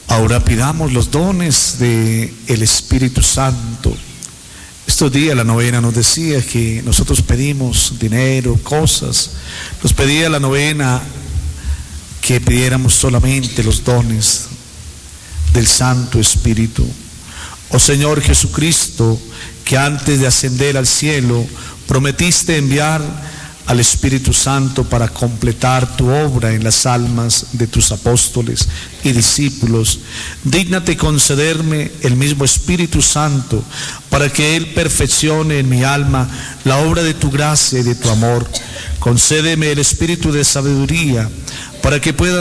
Ahora pidamos los dones del Espíritu Santo. Estos días la novena nos decía que nosotros pedimos dinero, cosas. Nos pedía la novena que pidiéramos solamente los dones del Santo Espíritu. Oh Señor Jesucristo, que antes de ascender al cielo prometiste enviar al Espíritu Santo para completar tu obra en las almas de tus apóstoles y discípulos, dígnate concederme el mismo Espíritu Santo para que Él perfeccione en mi alma la obra de tu gracia y de tu amor. Concédeme el espíritu de sabiduría para que pueda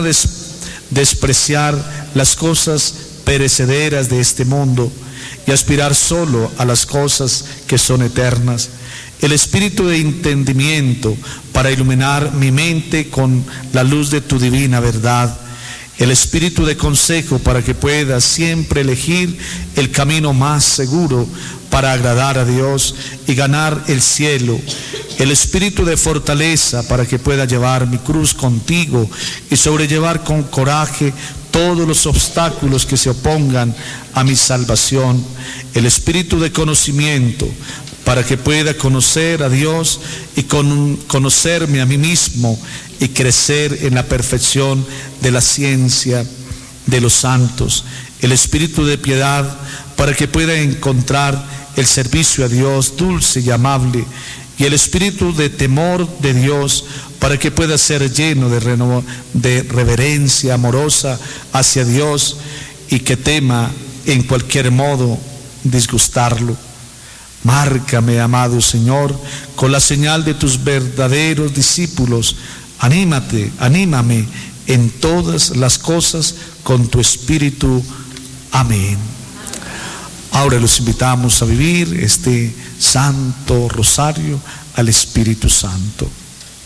despreciar las cosas perecederas de este mundo y aspirar solo a las cosas que son eternas. El espíritu de entendimiento para iluminar mi mente con la luz de tu divina verdad. El espíritu de consejo para que pueda siempre elegir el camino más seguro para agradar a Dios y ganar el cielo. El espíritu de fortaleza para que pueda llevar mi cruz contigo y sobrellevar con coraje todos los obstáculos que se opongan a mi salvación. El espíritu de conocimiento para que pueda conocer a Dios y conocerme a mí mismo y crecer en la perfección de la ciencia de los santos. El espíritu de piedad para que pueda encontrar el servicio a Dios dulce y amable, y el espíritu de temor de Dios para que pueda ser lleno de reverencia amorosa hacia Dios y que tema en cualquier modo disgustarlo. Márcame, amado Señor, con la señal de tus verdaderos discípulos. Anímame en todas las cosas con tu Espíritu. Amén. Ahora los invitamos a vivir este Santo Rosario al Espíritu Santo.